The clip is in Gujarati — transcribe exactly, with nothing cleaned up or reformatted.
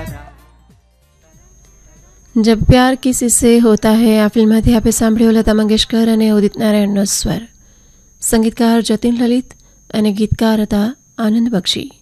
जब प्यार किसी से होता है આ ફિલ્મમાંથી આપણે સાંભળ્યો લતા મંગેશકર અને ઉદિત નારાયણનો સ્વર. સંગીતકાર જતિન લલિત અને ગીતકાર હતા આનંદ બક્ષી.